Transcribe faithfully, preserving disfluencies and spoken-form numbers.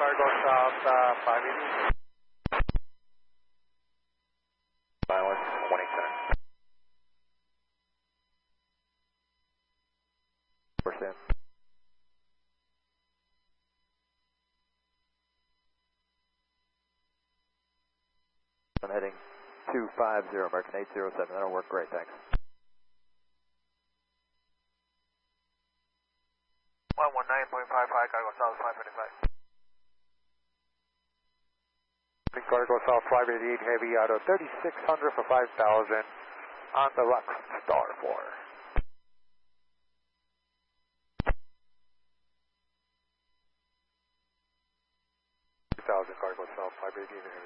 cargo south, uh, five eighty. Silence, twenty ten. Percent. I'm heading two five zero, American eight zero seven. That'll work great, thanks. one one nine point five five, cargo south, five eighty-five. Cargo south, five eighty-eight, heavy out of thirty-six hundred for five thousand on the Rock Star four. two thousand, cargo south, five eighty-eight.